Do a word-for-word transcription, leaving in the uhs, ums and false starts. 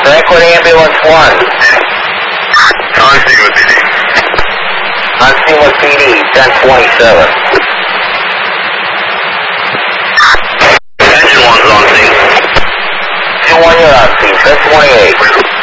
Franklin Ambulance one. On scene with P D. On scene with P D, ten twenty-seven. Engine one's on scene. Engine one, you're on scene, ten twenty-eight.